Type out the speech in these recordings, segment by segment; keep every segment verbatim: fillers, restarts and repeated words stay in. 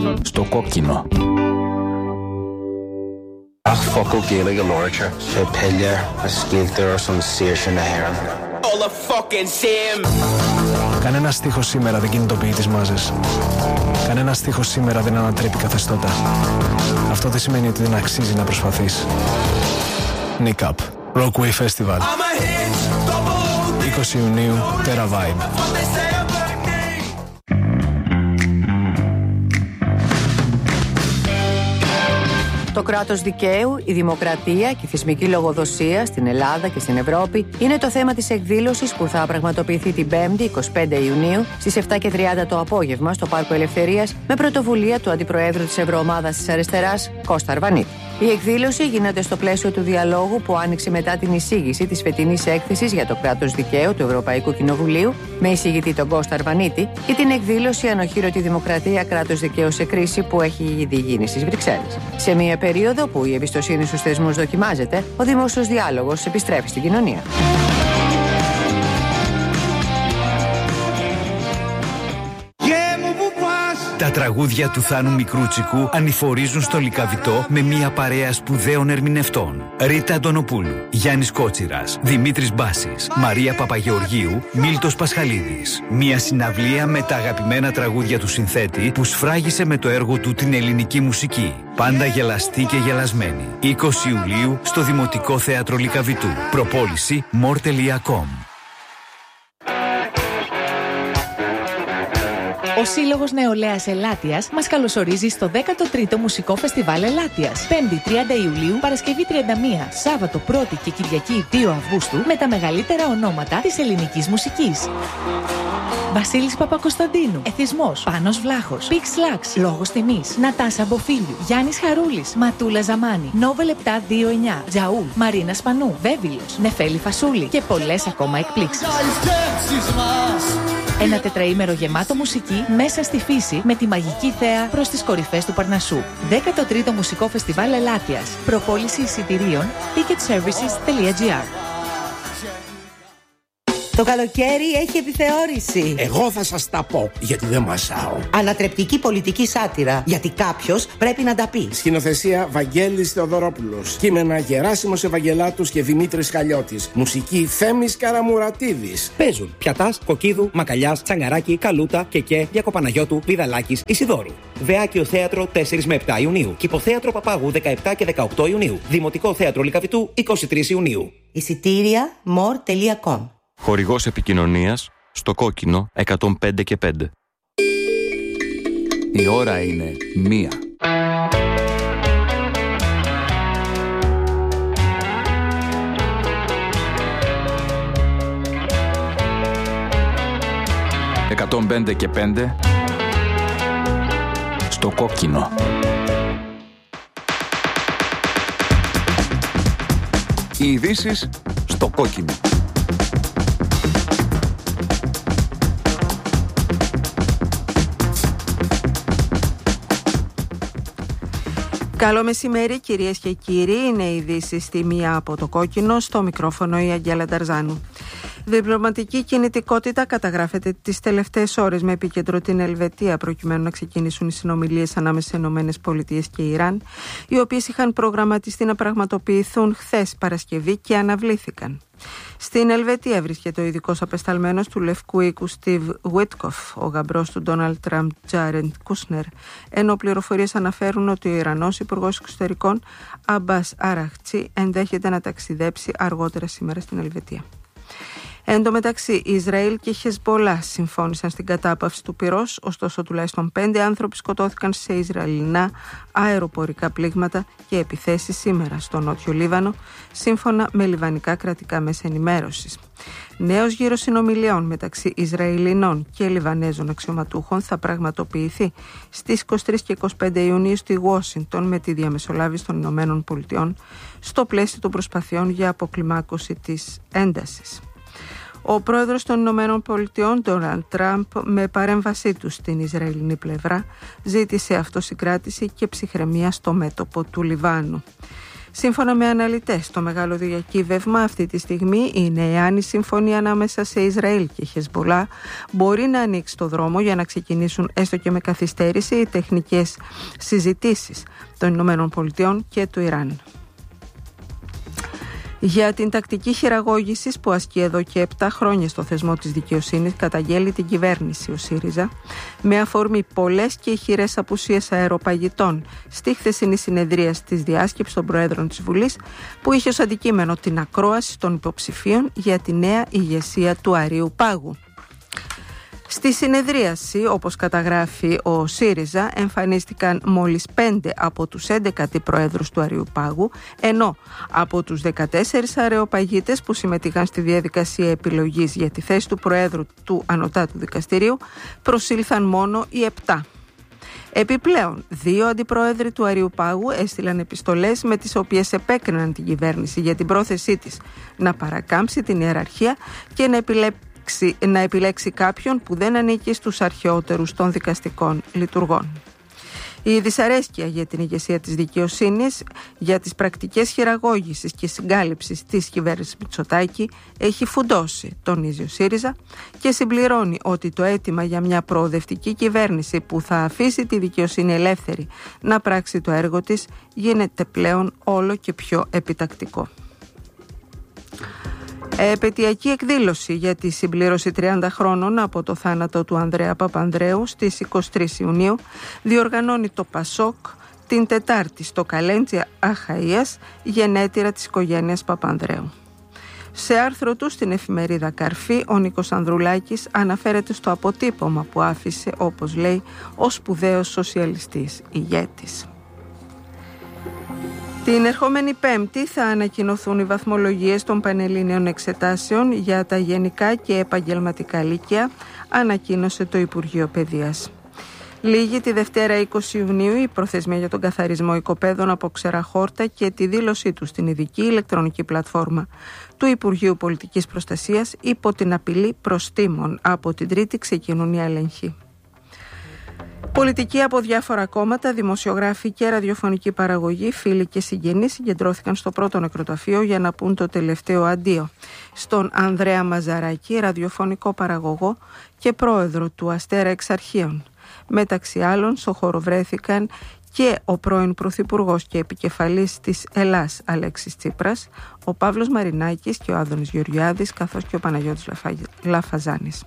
Στο κόκκινο. Ach focal gaelig a lorcher, she pillar, a skilter or some search in the hair. All the fucking same. Κανένα στίχος σήμερα δεν κινητοποιεί τις μάζες. Κανένα στίχος σήμερα δεν ανατρέπει καθεστώτα. Αυτό δεν σημαίνει ότι δεν αξίζει να προσπαθείς. Nick Up, Rockway Festival. είκοσι Ιουνίου, Terra Vibe. Το κράτος δικαίου, η δημοκρατία και η θεσμική λογοδοσία στην Ελλάδα και στην Ευρώπη είναι το θέμα της εκδήλωσης που θα πραγματοποιηθεί την Πέμπτη, εικοστή πέμπτη Ιουνίου, στις επτά και τριάντα το απόγευμα στο Πάρκο Ελευθερίας, με πρωτοβουλία του Αντιπροέδρου της Ευρωομάδας της Αριστεράς, Κώστα Αρβανίτη. Η εκδήλωση γίνεται στο πλαίσιο του διαλόγου που άνοιξε μετά την εισήγηση της φετινής έκθεσης για το κράτος δικαίου του Ευρωπαϊκού Κοινοβουλίου, με εισηγητή τον Κώστα Αρβανίτη, και την εκδήλωση Ανοχήρωτη Δημοκρατία, κράτος δικαίου σε κρίση, που έχει ήδη γίνει στις Βρυξέλλες. Σε μια περίοδο που η εμπιστοσύνη στους θεσμούς δοκιμάζεται, ο δημόσιος διάλογος επιστρέφει στην κοινωνία. Τα τραγούδια του Θάνου Μικρούτσικου ανηφορίζουν στο Λυκαβητό με μια παρέα σπουδαίων ερμηνευτών. Ρίτα Αντωνοπούλου, Γιάννης Κότσιρας, Δημήτρης Μπάσης, Μαρία Παπαγεωργίου, Μίλτος Πασχαλίδης. Μια συναυλία με τα αγαπημένα τραγούδια του συνθέτη που σφράγισε με το έργο του την ελληνική μουσική. Πάντα γελαστή και γελασμένη. είκοσι Ιουλίου στο Δημοτικό Θέατρο Λυκαβητού. Προπόληση more τελεία com. Ο Σύλλογος Νεολαίας Ελάττιας μας καλωσορίζει στο δέκατο τρίτο Μουσικό Φεστιβάλ Ελάττιας. Πέμπτη τριάντα Ιουλίου, Παρασκευή τριάντα μία, Σάββατο πρώτη και Κυριακή δύο Αυγούστου, με τα μεγαλύτερα ονόματα της ελληνικής μουσικής. Βασίλης Παπακοσταντίνου, Εθισμός, Πάνος Βλάχος, Πίξ Λάξ, Λόγος Τιμής, Νατάσα Μποφίλιου, Γιάννης Χαρούλης, Ματούλα Ζαμάνη, Νόβελ επτά δύο εννιά, Τζαούλ, Μαρίνα Σπανού, Βέβυλος, Νεφέλη Φασούλη και πολλές ακόμα εκπλήξεις. Ένα τετραήμερο γεμάτο μουσική μέσα στη φύση, με τη μαγική θέα προς τις κορυφές του Παρνασσού. δέκατο τρίτο Μουσικό Φεστιβάλ Ελάττιας. Προπόληση εισιτηρίων ticket services τελεία gr. Το καλοκαίρι έχει επιθεώρηση. Εγώ θα σας τα πω, γιατί δεν μασάω. Ανατρεπτική πολιτική σάτυρα, γιατί κάποιος πρέπει να τα πει. Σκηνοθεσία Βαγγέλης Θεοδωρόπουλος. Κείμενα Γεράσιμος Ευαγγελάτους και Δημήτρης Χαλιώτης. Μουσική Θέμης Καραμουρατίδης. Παίζουν Πιατάς, Κοκκίδου, Μακαλιάς, Τσαγκαράκη, Καλούτα, Κεκέ, Διακοπαναγιώτου, Πηδαλάκης, Ισιδώρου. Βεάκιο Θέατρο τέσσερα με επτά Ιουνίου. Κηποθέατρο Παπάγου δεκαεπτά και δεκαοκτώ Ιουνίου. Δημοτικό Θέατρο Λυκαβητού είκοσι τρεις Ιουνίου. Εισιτήρια more τελεία com. Χορηγός επικοινωνίας στο κόκκινο εκατόν πέντε και πέντε. Η ώρα είναι μία. εκατόν πέντε και πέντε στο κόκκινο. Οι ειδήσεις στο κόκκινο. Καλό μεσημέρι κυρίες και κύριοι, είναι η ειδήσεις στη μία από το κόκκινο, στο μικρόφωνο η Αγγέλα Νταρζάνου. Διπλωματική κινητικότητα καταγράφεται τις τελευταίες ώρες, με επίκεντρο την Ελβετία, προκειμένου να ξεκινήσουν οι συνομιλίες ανάμεσα στις Ηνωμένες Πολιτείες και Ιράν, οι οποίες είχαν προγραμματιστεί να πραγματοποιηθούν χθες Παρασκευή και αναβλήθηκαν. Στην Ελβετία βρίσκεται ο ειδικός απεσταλμένος του Λευκού Οίκου Στιβ Βίτκοφ, ο γαμπρός του Ντόναλντ Τραμπ Τζάρεντ Κούσνερ, ενώ πληροφορίες αναφέρουν ότι ο Ιρανός Υπουργός Εξωτερικών Αμπάς Αραχτσί ενδέχεται να ταξιδέψει αργότερα σήμερα στην Ελβετία. Εν τω μεταξύ, Ισραήλ και Χεσμπολά συμφώνησαν στην κατάπαυση του πυρός, ωστόσο τουλάχιστον πέντε άνθρωποι σκοτώθηκαν σε Ισραηλινά αεροπορικά πλήγματα και επιθέσεις σήμερα στο Νότιο Λίβανο, σύμφωνα με λιβανικά κρατικά μέσα ενημέρωσης. Νέος γύρος συνομιλιών μεταξύ Ισραηλινών και Λιβανέζων αξιωματούχων θα πραγματοποιηθεί στις είκοσι τρεις και είκοσι πέντε Ιουνίου στη Ουάσιγκτον, με τη διαμεσολάβηση των Ηνωμένων Πολιτειών, στο πλαίσιο των προσπαθειών για αποκλιμάκωση της έντασης. Ο πρόεδρος των Ηνωμένων Πολιτειών, Ντόναλντ Τραμπ, με παρέμβασή του στην Ισραηλινή πλευρά, ζήτησε αυτοσυγκράτηση και ψυχραιμία στο μέτωπο του Λιβάνου. Σύμφωνα με αναλυτές, το μεγάλο διακύβευμα αυτή τη στιγμή είναι εάν η συμφωνία ανάμεσα σε Ισραήλ και Χεσμπολά μπορεί να ανοίξει το δρόμο για να ξεκινήσουν έστω και με καθυστέρηση οι τεχνικές συζητήσεις των Ηνωμένων Πολιτειών και του Ιράν. Για την τακτική χειραγώγησης που ασκεί εδώ και επτά χρόνια στο θεσμό της δικαιοσύνης καταγγέλει την κυβέρνηση ο ΣΥΡΙΖΑ με αφορμή πολλές και ηχηρές απουσίες αεροπαγητών στη χθεσινή συνεδρία της διάσκεψης των Προέδρων της Βουλής που είχε ως αντικείμενο την ακρόαση των υποψηφίων για τη νέα ηγεσία του Αριού Πάγου. Στη συνεδρίαση, όπως καταγράφει ο ΣΥΡΙΖΑ, εμφανίστηκαν μόλις πέντε από τους έντεκα αντιπροέδρους του Αριού Πάγου, ενώ από τους δεκατέσσερις αεροπαγίτες που συμμετείχαν στη διαδικασία επιλογής για τη θέση του Προέδρου του Ανωτάτου Δικαστηρίου, προσήλθαν μόνο οι επτά. Επιπλέον, δύο αντιπρόεδροι του Αριού Πάγου έστειλαν επιστολές με τις οποίες επέκριναν την κυβέρνηση για την πρόθεσή της να παρακάμψει την ιεραρχία και να επιλέξει να επιλέξει κάποιον που δεν ανήκει στους αρχαιότερους των δικαστικών λειτουργών. Η δυσαρέσκεια για την ηγεσία της δικαιοσύνης, για τις πρακτικές χειραγώγησης και συγκάλυψης της κυβέρνησης Μητσοτάκη έχει φουντώσει, τονίζει ο ΣΥΡΙΖΑ και συμπληρώνει ότι το αίτημα για μια προοδευτική κυβέρνηση που θα αφήσει τη δικαιοσύνη ελεύθερη να πράξει το έργο της γίνεται πλέον όλο και πιο επιτακτικό. Επαιτειακή εκδήλωση για τη συμπλήρωση τριάντα χρόνων από το θάνατο του Ανδρέα Παπανδρέου στις είκοσι τρεις Ιουνίου διοργανώνει το Πασόκ την Τετάρτη στο Καλέντσι Αχαΐας, γενέτειρα της οικογένειας Παπανδρέου. Σε άρθρο του στην εφημερίδα Καρφή, ο Νίκος Ανδρουλάκης αναφέρεται στο αποτύπωμα που άφησε, όπως λέει, ο σπουδαίος σοσιαλιστής ηγέτης. Την ερχόμενη Πέμπτη θα ανακοινωθούν οι βαθμολογίες των Πανελλήνιων Εξετάσεων για τα γενικά και επαγγελματικά λύκεια, ανακοίνωσε το Υπουργείο Παιδείας. Λήγει τη Δευτέρα είκοσι Ιουνίου η προθεσμία για τον καθαρισμό οικοπαίδων από ξερά χόρτα και τη δήλωσή του στην ειδική ηλεκτρονική πλατφόρμα του Υπουργείου Πολιτικής Προστασίας υπό την απειλή προστίμων. Από την Τρίτη ξεκινούν οι έλεγχοι. Πολιτικοί από διάφορα κόμματα, δημοσιογράφοι και ραδιοφωνική παραγωγή, φίλοι και συγγενείς συγκεντρώθηκαν στο πρώτο νεκροταφείο για να πούν το τελευταίο αντίο στον Ανδρέα Μαζαράκη, ραδιοφωνικό παραγωγό και πρόεδρο του Αστέρα Εξαρχείων. Μεταξύ άλλων, στο χώρο βρέθηκαν και ο πρώην Πρωθυπουργός και επικεφαλής της Ελλάς Αλέξης Τσίπρας, ο Παύλος Μαρινάκης και ο Άδωνης Γεωργιάδης, καθώς και ο Παναγιώτης Λαφαζάνης.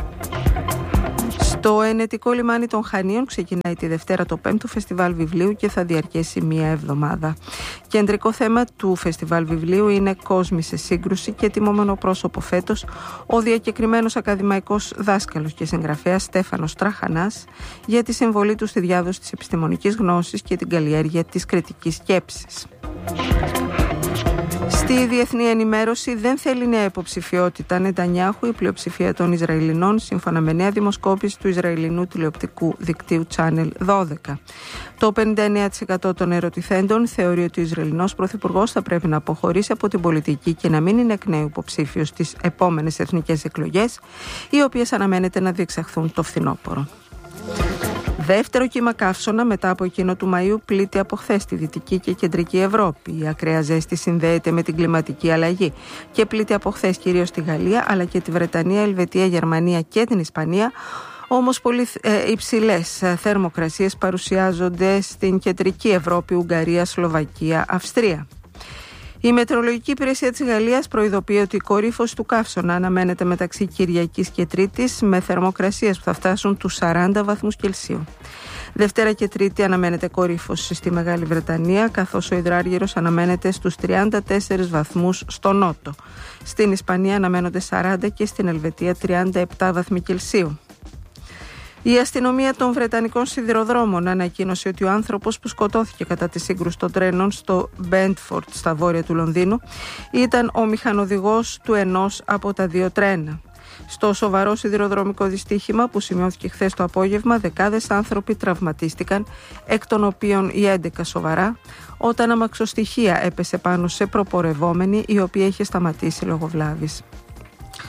Το ενετικό λιμάνι των Χανίων ξεκινάει τη Δευτέρα το πέμπτο φεστιβάλ βιβλίου και θα διαρκέσει μία εβδομάδα. Κεντρικό θέμα του φεστιβάλ βιβλίου είναι κόσμοι σε σύγκρουση και τιμόμενο πρόσωπο φέτος ο διακεκριμένος ακαδημαϊκός δάσκαλος και συγγραφέας Στέφανος Τραχανάς για τη συμβολή του στη διάδοση της επιστημονικής γνώσης και την καλλιέργεια της κριτικής σκέψης. Στη διεθνή ενημέρωση δεν θέλει νέα υποψηφιότητα Νετανιάχου η πλειοψηφία των Ισραηλινών, σύμφωνα με νέα δημοσκόπηση του Ισραηλινού τηλεοπτικού δικτύου Channel δώδεκα. Το πενήντα εννέα τοις εκατό των ερωτηθέντων θεωρεί ότι ο Ισραηλινός πρωθυπουργός θα πρέπει να αποχωρήσει από την πολιτική και να μην είναι εκ νέου υποψήφιος στις επόμενες εθνικές εκλογές, οι οποίες αναμένεται να διεξαχθούν το φθινόπωρο. Δεύτερο κύμα καύσωνα μετά από εκείνο του Μαΐου πλήττει από χθες τη Δυτική και Κεντρική Ευρώπη. Η ακραία ζέστη συνδέεται με την κλιματική αλλαγή και πλήττει από χθες κυρίως τη Γαλλία αλλά και τη Βρετανία, Ελβετία, Γερμανία και την Ισπανία. Όμως πολύ ε, υψηλές θερμοκρασίες παρουσιάζονται στην Κεντρική Ευρώπη, Ουγγαρία, Σλοβακία, Αυστρία. Η Μετεωρολογική Υπηρεσία της Γαλλίας προειδοποιεί ότι η κορύφωση του καύσωνα αναμένεται μεταξύ Κυριακής και Τρίτης με θερμοκρασίες που θα φτάσουν τους σαράντα βαθμούς Κελσίου. Δευτέρα και Τρίτη αναμένεται κορύφωση στη Μεγάλη Βρετανία, καθώς ο υδράργυρος αναμένεται στους τριάντα τέσσερις βαθμούς στο νότο. Στην Ισπανία αναμένονται σαράντα και στην Ελβετία τριάντα επτά βαθμοί Κελσίου. Η αστυνομία των Βρετανικών σιδηροδρόμων ανακοίνωσε ότι ο άνθρωπος που σκοτώθηκε κατά τη σύγκρουση των τρένων στο Μπέντφορντ στα βόρεια του Λονδίνου ήταν ο μηχανοδηγός του ενός από τα δύο τρένα. Στο σοβαρό σιδηροδρομικό δυστύχημα που σημειώθηκε χθες το απόγευμα, δεκάδες άνθρωποι τραυματίστηκαν, εκ των οποίων οι έντεκα σοβαρά, όταν αμαξοστοιχεία έπεσε πάνω σε προπορευόμενη η οποία είχε σταματήσει λόγω βλάβης.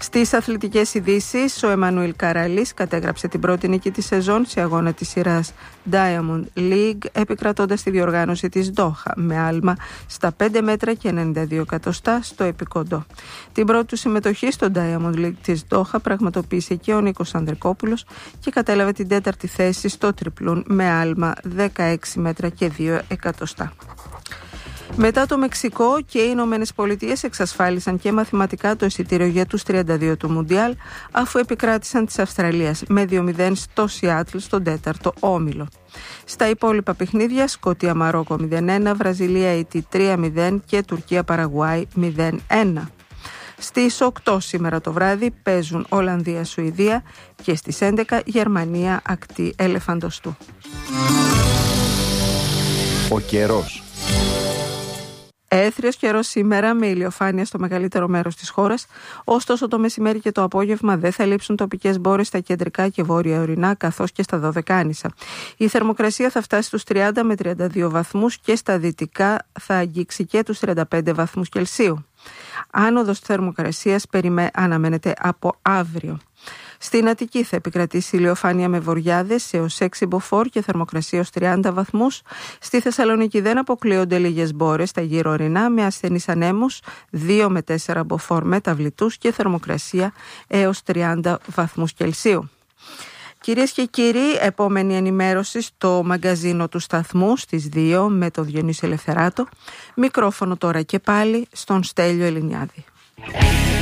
Στις αθλητικές ειδήσεις, ο Εμμανουήλ Καραλής κατέγραψε την πρώτη νίκη της σεζόν σε αγώνα της σειράς Diamond League, επικρατώντας τη διοργάνωση της Ντόχα με άλμα στα πέντε μέτρα και ενενήντα δύο εκατοστά στο επικοντό. Την πρώτη του συμμετοχή στο Diamond League της Ντόχα πραγματοποίησε και ο Νίκος Ανδρικόπουλος και κατέλαβε την τέταρτη θέση στο τριπλούν με άλμα δεκαέξι μέτρα και δύο εκατοστά. Μετά το Μεξικό και οι Ηνωμένες Πολιτείες εξασφάλισαν και μαθηματικά το εισιτήριο για τους τριάντα δύο του Μουντιάλ, αφού επικράτησαν της Αυστραλίας με δύο μηδέν στο Σιάτλ στον τέταρτο όμιλο. Στα υπόλοιπα παιχνίδια, Σκωτία Μαρόκο μηδέν ένα, Βραζιλία Αιτή τρία μηδέν και Τουρκία Παραγουάη μηδέν ένα. Στις οκτώ σήμερα το βράδυ παίζουν Ολλανδία Σουηδία και στις έντεκα Γερμανία Ακτή Ελεφαντοστού. Ο καιρός. Έθριος καιρός σήμερα με ηλιοφάνεια στο μεγαλύτερο μέρος της χώρας, ωστόσο το μεσημέρι και το απόγευμα δεν θα λείψουν τοπικές μπόρες στα κεντρικά και βόρεια ορεινά καθώς και στα Δωδεκάνησα. Η θερμοκρασία θα φτάσει στους τριάντα με τριάντα δύο βαθμούς και στα δυτικά θα αγγίξει και τους τριάντα πέντε βαθμούς Κελσίου. Άνοδος θερμοκρασίας περιμέ... αναμένεται από αύριο. Στην Αττική θα επικρατήσει ηλιοφάνεια με βοριάδες έως έξι μποφόρ και θερμοκρασία ως τριάντα βαθμούς. Στη Θεσσαλονίκη δεν αποκλείονται λίγες μπόρες στα γύρω ορεινά με ασθενείς ανέμους δύο με τέσσερα μποφόρ μεταβλητούς και θερμοκρασία έως τριάντα βαθμούς Κελσίου. Κυρίες και κύριοι, επόμενη ενημέρωση στο μαγκαζίνο του σταθμού στις δύο με τον Διονύση Ελευθεράτο. Μικρόφωνο τώρα και πάλι στον Στέλιο Ελληνιάδη.